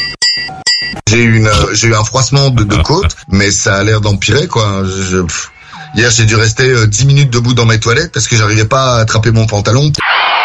J'ai eu un froissement de côte, mais ça a l'air d'empirer, quoi. Hier, j'ai dû rester 10 minutes debout dans mes toilettes parce que j'arrivais pas à attraper mon pantalon.